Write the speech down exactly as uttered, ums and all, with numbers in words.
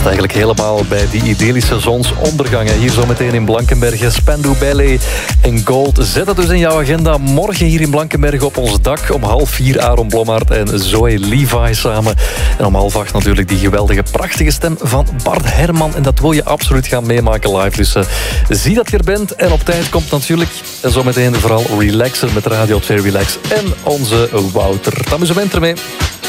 eigenlijk helemaal bij die idyllische zonsondergangen. Hier zometeen in Blankenberge, Spandau Ballet en Gold. Zet het dus in jouw agenda. Morgen hier in Blankenberge op ons dak. Om half vier Aaron Blommaert en Zoe Levi samen. En om half acht natuurlijk die geweldige, prachtige stem van Bart Herman. En dat wil je absoluut gaan meemaken live. Dus uh, zie dat je er bent. En op tijd komt natuurlijk uh, zometeen vooral Relaxer met Radio twee Relax. En onze Wouter. Het amusement ermee.